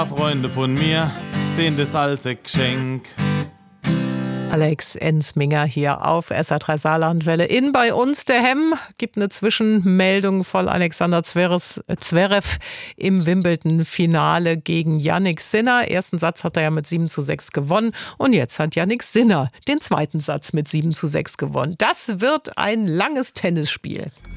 Freunde von mir sehen das als ein Geschenk. Alex Ensminger hier auf SR3 Saarlandwelle. In bei uns der Hemm gibt eine Zwischenmeldung von Alexander Zverev im Wimbledon-Finale gegen Jannik Sinner. Ersten Satz hat er ja mit 7:6 gewonnen und jetzt hat Jannik Sinner den zweiten Satz mit 7:6 gewonnen. Das wird ein langes Tennisspiel.